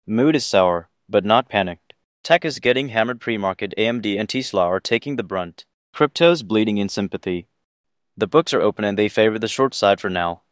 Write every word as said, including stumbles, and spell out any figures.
Mood is sour, but not panicked. Tech is getting hammered pre-market. A M D and Tesla are taking the brunt. Crypto's bleeding in sympathy. The books are open and they favor the short side for now.